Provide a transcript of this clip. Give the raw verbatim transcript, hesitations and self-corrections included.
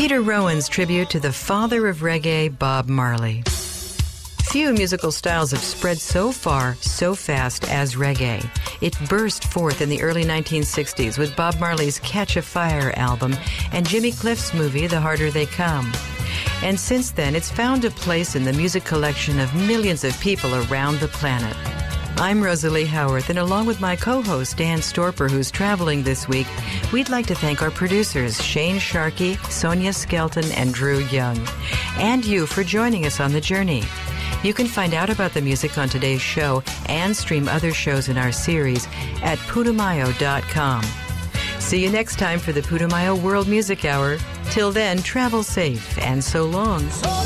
Peter Rowan's tribute to the father of reggae, Bob Marley. Few musical styles have spread so far, so fast as reggae. It burst forth in the early nineteen sixties with Bob Marley's Catch a Fire album and Jimmy Cliff's movie, The Harder They Come. And since then, it's found a place in the music collection of millions of people around the planet. I'm Rosalie Howarth, and along with my co-host Dan Storper, who's traveling this week, we'd like to thank our producers, Shane Sharkey, Sonia Skelton, and Drew Young, and you for joining us on the journey. You can find out about the music on today's show and stream other shows in our series at putumayo dot com. See you next time for the Putumayo World Music Hour. Till then, travel safe, and so long.